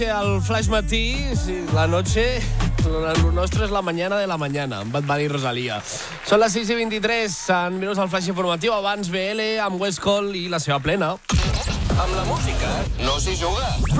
El Flash Matí, sí, la noche, lo nostre és la mañana de la mañana, amb Bad Bunny i Rosalía. Són les 6:23, en minuts al Flash informatiu, abans BL amb West Cole i la seva plena. Amb la música no s'hi juga.